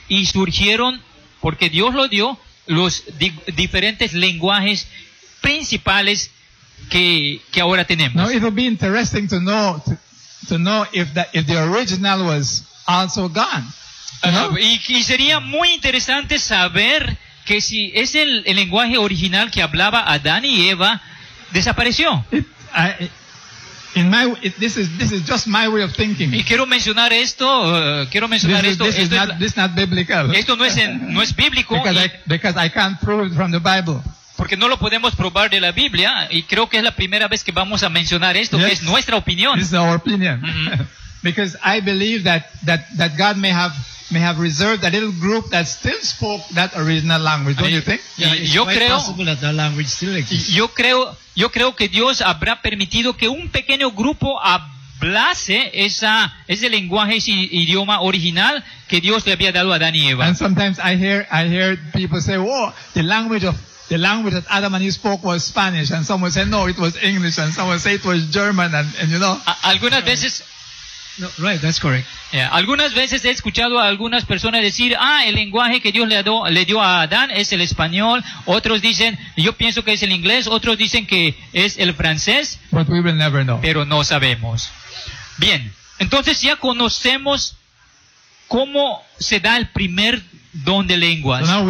y surgieron, porque Dios lo dio, los diferentes lenguajes principales que ahora tenemos. Now it will be interesting to know if the original was also gone. Y sería muy interesante saber que si es el lenguaje original que hablaba Adán y Eva desapareció. This is just my way of thinking. Y quiero mencionar esto. This is not biblical. Esto no es bíblico. Because I can't prove it from the Bible. Porque no lo podemos probar de la Biblia, y creo que es la primera vez que vamos a mencionar esto, que es nuestra opinión. This is our opinion. Because I believe that God may have reserved a little group that still spoke that original language. Don't you think? Yo creo que Dios habrá permitido que un pequeño grupo hablase ese lenguaje, ese idioma original que Dios le había dado a Adán y Eva. And sometimes I hear people say, "Oh, the language that Adam and Eve spoke was Spanish," and someone say, "No, it was English," and someone say it was German, and you know. Algunas veces. No, right, that's correct. Algunas veces he escuchado a algunas personas decir, el lenguaje que Dios le dio a Adán es el español. Otros dicen, yo pienso que es el inglés. Otros dicen que es el francés. But we will never know. Pero no sabemos. Bien, entonces ya conocemos cómo se da el primer don de lenguas. So now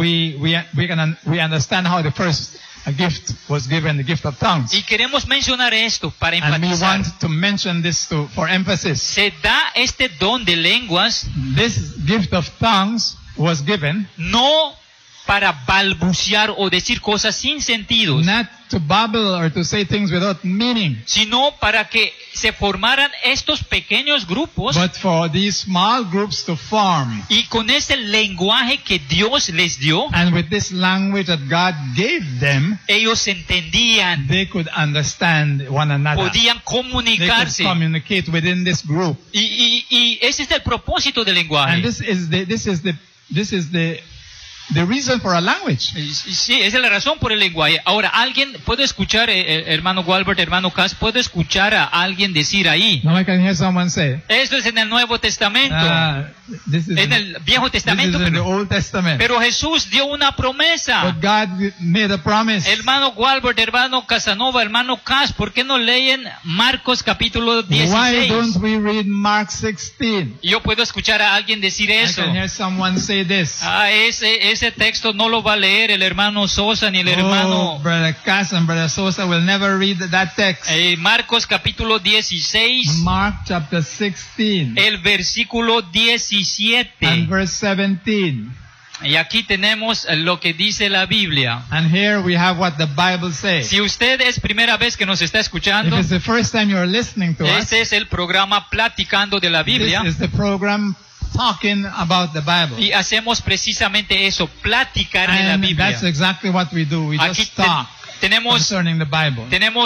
we understand how the first gift was given, the gift of tongues. Y queremos mencionar esto para And we enfatizar. want to mention this for emphasis. Se da este don de lenguas This gift of tongues was given no para balbucear o decir cosas sin sentido, not to babble or to say things without meaning, sino para que se formaran estos pequeños grupos, but for these small groups to form. y con ese lenguaje que Dios les dio, And with this language that God gave them, ellos entendían, they could understand one another. podían They could comunicarse. communicate within this group. Y ese es el propósito del And lenguaje. this is the reason for a language. Sí, esa es la razón por el lenguaje. Ahora, ¿puedo escuchar, hermano Walbert, hermano Cass, puedo escuchar a alguien decir ahí? Now I can hear someone say, Esto es en el Nuevo Testamento, this is en el Viejo Testamento, in the Old Testament. pero Jesús dio una promesa. But God made a promise. Hermano Walbert, hermano Casanova, hermano Cass, ¿por qué no leen Marcos capítulo Why 16? don't we read Mark 16? Yo puedo escuchar a alguien decir I eso. can hear someone say this. Ese texto no lo va a leer el hermano Sosa ni el hermano. Brother Cass and Brother Sosa will never read that text. Marcos capítulo 16, Mark chapter 16 el versículo 17. and verse 17. Y aquí tenemos lo que dice la Biblia. And here we have what the Bible says. Si usted es primera vez que nos está If escuchando, it's the first time you're listening to us, este es el programa Platicando de la Biblia. this is the program talking about the Bible. Y hacemos precisamente eso, platicar de la And Biblia. that's exactly what we do. We Aquí just talk tenemos concerning the Bible.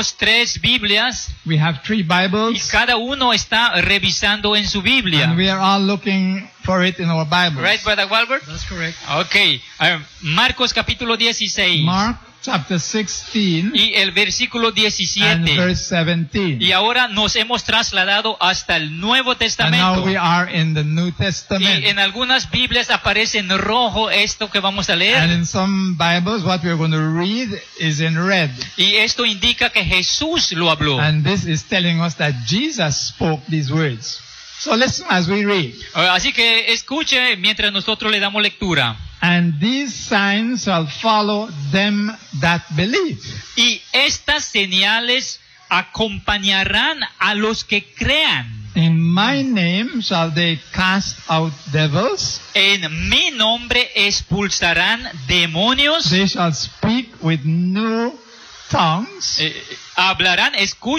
3 Biblias We have 3 y Bibles, cada uno está revisando en su Biblia. and we are all looking for it in our Bibles. Right, Brother Walbert? That's correct. Okay. Marcos capítulo 16 Mark chapter 16 y el versículo and 17. verse 17. Y ahora nos hemos trasladado hasta el Nuevo And Testamento. now we are in the New Y Testament. en algunas Biblias aparece en rojo esto que vamos a And leer. in some Bibles, what we're going to read is in red. Y esto indica que Jesús lo habló. And this is telling us that Jesus spoke these words. So listen as we read. Así que escuche mientras nosotros le damos lectura. And these signs shall follow them that believe. Y estas señales acompañarán a los que crean. In my name shall they cast out devils. En mi nombre expulsarán demonios. They shall speak with new tongues. Hablarán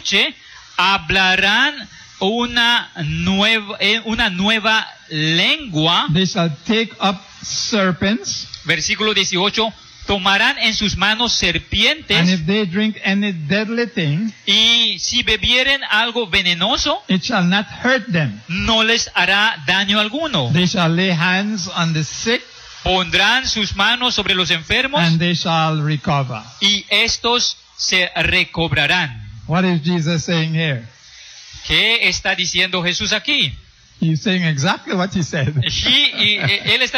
una nueva lengua. They shall take up serpents. Versículo 18. Tomarán en sus manos And serpientes. if they drink any deadly thing, Y si bebieren algo venenoso, it shall not hurt them. no les hará daño alguno. They shall lay hands on the sick, Pondrán sus manos sobre los enfermos and they shall recover. y estos se recobrarán. What is Jesus saying here? ¿Qué está diciendo Jesús aquí? He's saying exactly what he said. Él está